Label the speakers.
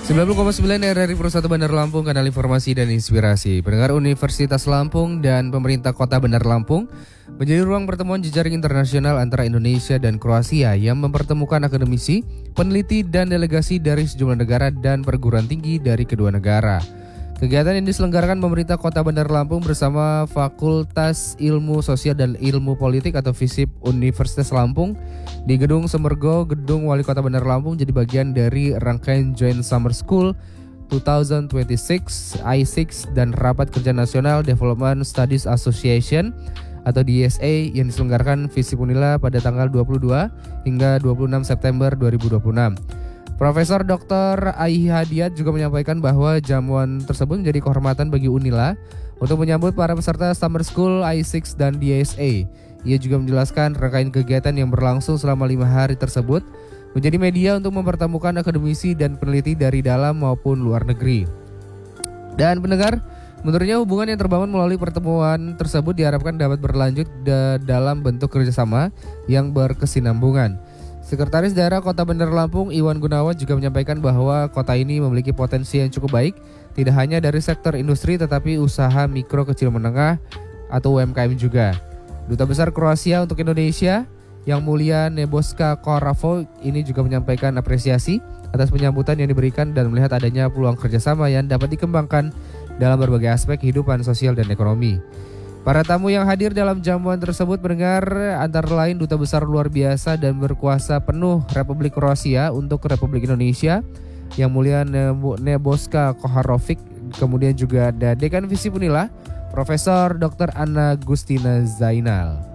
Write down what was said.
Speaker 1: 90,9 RRI Persatu Bandar Lampung, kanal informasi dan inspirasi. Pendengar, Universitas Lampung dan pemerintah Kota Bandar Lampung menjadi ruang pertemuan jejaring internasional antara Indonesia dan Kroasia yang mempertemukan akademisi, peneliti, dan delegasi dari sejumlah negara dan perguruan tinggi dari kedua negara. Kegiatan yang diselenggarakan pemerintah Kota Bandar Lampung bersama Fakultas Ilmu Sosial dan Ilmu Politik atau FISIP Universitas Lampung di Gedung Semergo, Gedung Wali Kota Bandar Lampung, jadi bagian dari rangkaian Joint Summer School 2026 I6 dan Rapat Kerja Nasional Development Studies Association atau DSA yang diselenggarakan FISIP Unila pada tanggal 22 hingga 26 September 2026. Profesor Dr. Aihi Hadiat juga menyampaikan bahwa jamuan tersebut menjadi kehormatan bagi Unila untuk menyambut para peserta Summer School I6 dan DSA. Ia juga menjelaskan rangkaian kegiatan yang berlangsung selama 5 hari tersebut menjadi media untuk mempertemukan akademisi dan peneliti dari dalam maupun luar negeri. Dan pendengar, menurutnya hubungan yang terbangun melalui pertemuan tersebut diharapkan dapat berlanjut dalam bentuk kerjasama yang berkesinambungan. Sekretaris Daerah Kota Bandar Lampung Iwan Gunawan juga menyampaikan bahwa kota ini memiliki potensi yang cukup baik, tidak hanya dari sektor industri tetapi usaha mikro kecil menengah atau UMKM juga. Duta Besar Kroasia untuk Indonesia Yang Mulia Nebojša Korafović ini juga menyampaikan apresiasi atas penyambutan yang diberikan dan melihat adanya peluang kerjasama yang dapat dikembangkan dalam berbagai aspek kehidupan sosial dan ekonomi. Para tamu yang hadir dalam jamuan tersebut mendengar antara lain Duta Besar luar biasa dan berkuasa penuh Republik Kroasia untuk Republik Indonesia Yang Mulia Nebojša Korafović, kemudian juga ada Dekan FISIP Unila Profesor Dr. Anna Gustina Zainal.